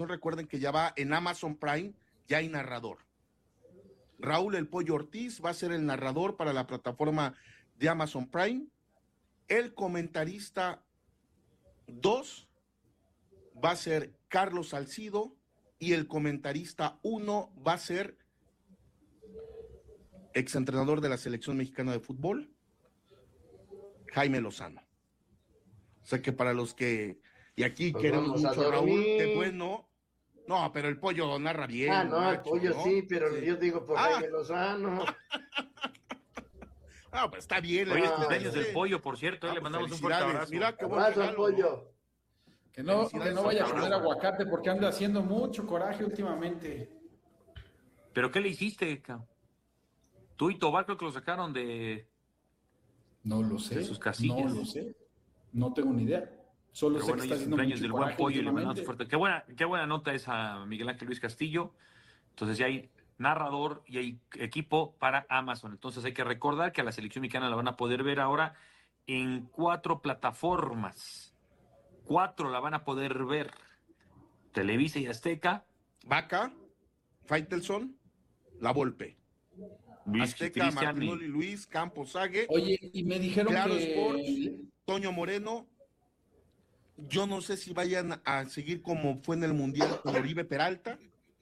recuerden que ya va en Amazon Prime, ya hay narrador. Raúl El Pollo Ortiz va a ser el narrador para la plataforma de Amazon Prime. El comentarista 2 va a ser Carlos Salcido y el comentarista 1 va a ser exentrenador de la Selección Mexicana de Fútbol, Jaime Lozano. O sea que para los que, y aquí Pues queremos vamos a mucho a Raúl, dormir. qué bueno. No, pero el pollo narra bien. No, el pollo ¿no? sí, pero yo digo por Jaime Lozano. Pues está bien. Hoy es cumpleaños del pollo, por cierto, le mandamos un fuerte abrazo. Mira qué buen Abrazo, regalo, pollo. Que no vaya a comer aguacate porque anda haciendo mucho coraje últimamente. ¿Pero qué le hiciste, cabrón? Tú y Tobar creo que lo sacaron de... No lo sé. De sus casillas. No lo sé. No tengo ni idea. Solo Pero sé bueno, que está hoy es haciendo cumpleaños mucho del buen coraje pollo y le mandamos últimamente. fuerte. Qué buena nota esa Miguel Ángel Luis Castillo. Entonces ya hay narrador y hay equipo para Amazon. Entonces hay que recordar que a la selección mexicana la van a poder ver ahora en 4 plataformas. 4 la van a poder ver. Televisa y Azteca. Vaca, Faitelson, La Volpe. Luis Azteca, Cristian Martinoli, Luis, Campos, Sague. Oye, y me dijeron Claro que... Sports, Toño Moreno. Yo no sé si vayan a seguir como fue en el Mundial con Oribe Peralta,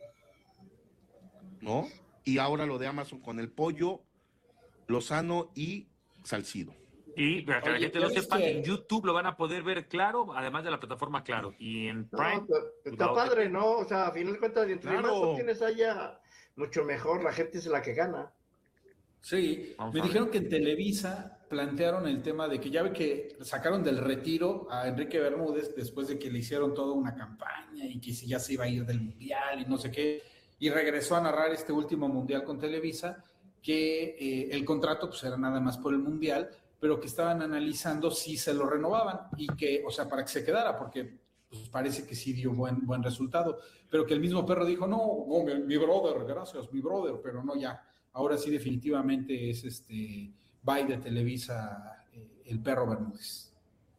¿no? Y ahora lo de Amazon con el pollo, Lozano y Salcido. Y para que la gente lo ¿ya ves sepa, que- en YouTube lo van a poder ver Claro, además de la plataforma Claro. Y en Prime. No, está padre, ¿no? O sea, a final de cuentas, entre más Claro. opciones haya, mucho mejor. La gente es la que gana. Sí, Vamos me a ver. dijeron que en Televisa plantearon el tema de que ya ve que sacaron del retiro a Enrique Bermúdez después de que le hicieron toda una campaña y que si ya se iba a ir del Mundial y no sé qué, y regresó a narrar este último Mundial con Televisa, que el contrato pues era nada más por el Mundial, pero que estaban analizando si se lo renovaban y que, o sea, para que se quedara, porque pues parece que sí dio buen resultado, pero que el mismo perro dijo, no, mi brother, gracias, mi brother, pero no ya. Ahora sí definitivamente es bye de Televisa el perro Bermúdez.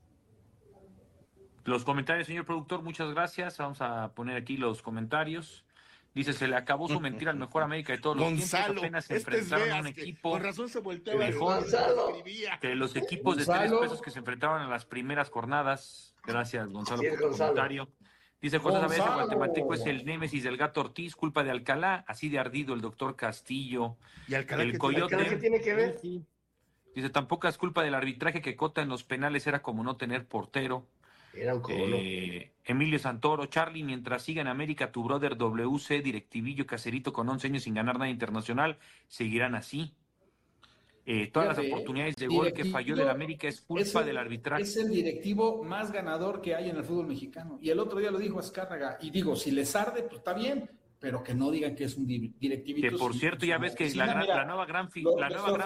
Los comentarios, señor productor, muchas gracias. Vamos a poner aquí los comentarios. Dice, se le acabó su mentira al mejor América de todos los Gonzalo, tiempos. Apenas se este es enfrentaron a un Veas, que equipo con razón se volteaba mejor escribía. que los equipos de Gonzalo. 3 pesos que se enfrentaron en las primeras jornadas. Gracias, Gonzalo, Sí, por tu Gonzalo. comentario. Dice José Saavedra, el Gonzalo. guatemalteco es el némesis del Gato Ortiz, culpa de Alcalá, así de ardido el doctor Castillo. Y Alcalá, El ¿qué Coyote. ¿Qué tiene que ver? Dice, tampoco es culpa del arbitraje que Cota en los penales era como no tener portero. Era un cono. Emilio Santoro, Charlie, mientras siga en América tu brother WC, directivillo caserito con 11 años sin ganar nada internacional, seguirán así. Todas las Fíjate, oportunidades de gol que falló del América es culpa del arbitraje. Es el directivo más ganador que hay en el fútbol mexicano. Y el otro día lo dijo Azcárraga. Y digo, si les arde, pues está bien, pero que no digan que es un directivito. Que por cierto, ya ves que oficina, la nueva gran figura,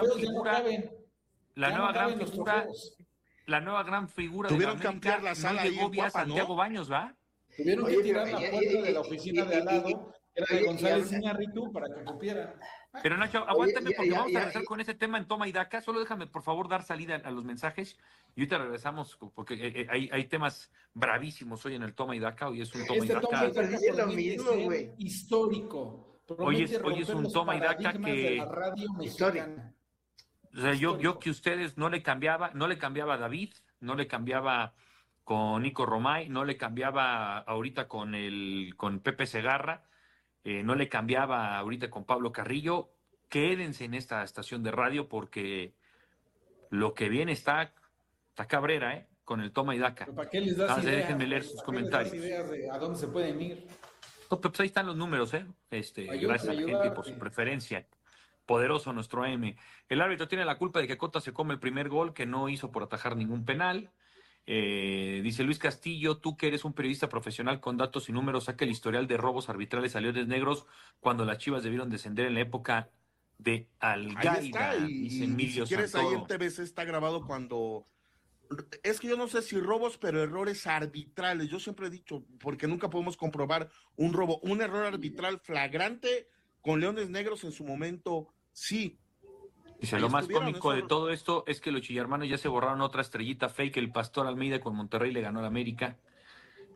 la nueva gran figura de la Tuvieron que América ampliar la sala no ahí llegó en vía Guapa, ¿no? Santiago Baños, ¿va? Tuvieron Oye, que tirar pero- la puerta de la oficina de al lado, que era de oye, González y- Iñárritu, para que cupieran. Pero Nacho, aguántame porque ya, vamos a ya, regresar ya. con ese tema en toma y daca. Solo déjame, por favor, dar salida a los mensajes y ahorita regresamos porque hay temas bravísimos hoy en el toma y daca. Hoy es un toma y Este toma y daca. daca Dice lo promete mismo, ser güey. histórico. Hoy es Promete un romper toma y los daca paradigmas que- de la radio mexicana. O sea, yo Histórico. que ustedes no le cambiaba a David, no le cambiaba con Nico Romay, no le cambiaba ahorita con Pepe Segarra, no le cambiaba ahorita con Pablo Carrillo. Quédense en esta estación de radio porque lo que viene está cabrera, con el toma y daca. ¿Pero ¿Para qué les das Entonces, ideas? déjenme leer sus ¿Para qué les das comentarios. ideas de a dónde se pueden ir? No, pues ahí están los números, gracias a la gente por su preferencia. Poderoso nuestro AM. El árbitro tiene la culpa de que Cota se come el primer gol que no hizo por atajar ningún penal. Dice Luis Castillo, tú que eres un periodista profesional con datos y números, saca el historial de robos arbitrales a Leones Negros cuando las Chivas debieron descender en la época de Ahí Algaida, está, dice y Emilio si quieres ahí Santoro. en TVC está grabado cuando... Es que yo no sé si robos, pero errores arbitrales. Yo siempre he dicho, porque nunca podemos comprobar un robo. Un error arbitral flagrante con Leones Negros en su momento, sí. Dice, Ahí lo más estuvieron, cómico eso- de todo esto es que los chillarmanos ya se borraron otra estrellita fake, el Pastor Almeida con Monterrey le ganó al América.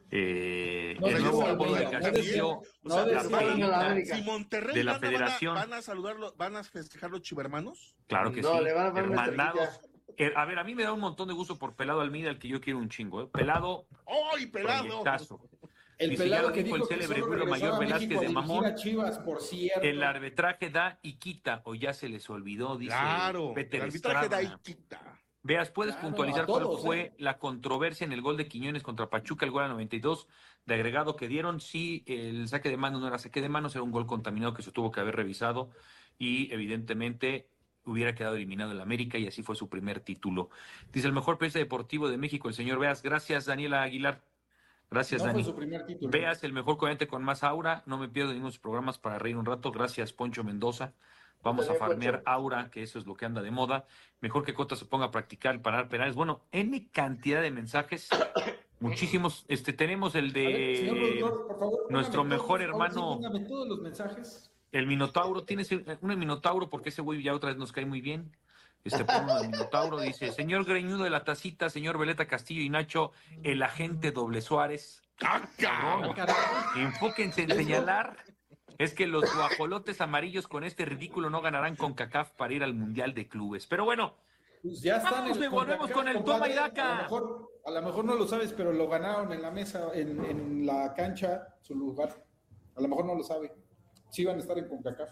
el nuevo apodo de Castillo, la feita Si Monterrey de la Federación. ¿Van a saludarlo, van a festejar los chivermanos? Claro que No, sí. le van a dar una Hermanados. A ver, a mí me da un montón de gusto por Pelado Almeida, el que yo quiero un chingo. Pelado. ¡Ay, Pelado! Proyectazo. El Y si pelado ya lo que dijo dijo el que célebre solo Güiro regresaba Mayor a Velázquez México de a dirigir Mamón, a Chivas, por cierto. el arbitraje da y quita, o ya se les olvidó, dice Claro, Peter el arbitraje da y Estrada. quita. Veas, ¿puedes Claro, puntualizar a todos, cuál fue la controversia en el gol de Quiñones contra Pachuca, el gol a 92 de agregado que dieron? Sí, el saque de manos no era saque de manos, era un gol contaminado que se tuvo que haber revisado y evidentemente hubiera quedado eliminado el América y así fue su primer título. Dice el mejor periodista deportivo de México, el señor Veas. Gracias, Daniela Aguilar. Gracias, No Dani. fue su primer título. Veas, el mejor comediante con más aura. No me pierdo ninguno de sus programas para reír un rato. Gracias, Poncho Mendoza. Vamos a farmear aura, que eso es lo que anda de moda. Mejor que Cota se ponga a practicar, parar penales. Bueno, N cantidad de mensajes. Muchísimos. Tenemos el de Señor productor, por favor, nuestro póngame mejor todos, hermano, póngame todos los mensajes. el Minotauro. ¿Tienes un Minotauro? Porque ese güey ya otra vez nos cae muy bien. Pongo el Minotauro, dice, señor Greñudo de la Tacita, señor Veleta Castillo y Nacho, el agente Doble Suárez. Cabrón. Enfóquense en señalar. Es que los guajolotes amarillos con este ridículo no ganarán con CACAF para ir al Mundial de Clubes. Pero bueno, Pues ya están vamos, volvemos con el toma y daca. A lo mejor no lo sabes, pero lo ganaron en la mesa, en la cancha, su lugar. A lo mejor no lo sabe. Sí van a estar en CONCACAF.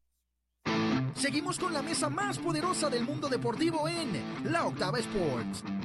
Seguimos con la mesa más poderosa del mundo deportivo en La Octava Sports.